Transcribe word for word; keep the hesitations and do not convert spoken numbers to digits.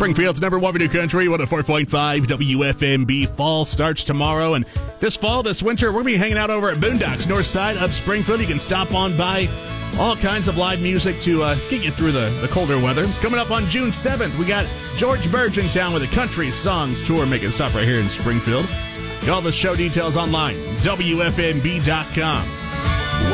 Springfield's number one video country, one oh four point five W F M B. Fall starts tomorrow, and this fall, this winter, we're going to be hanging out over at Boondocks, north side of Springfield. You can stop on by. All kinds of live music to uh, get you through the, the colder weather. Coming up on June seventh, we got George Burge in town with a Country Songs Tour, making a stop right here in Springfield. Get all the show details online, W F M B dot com.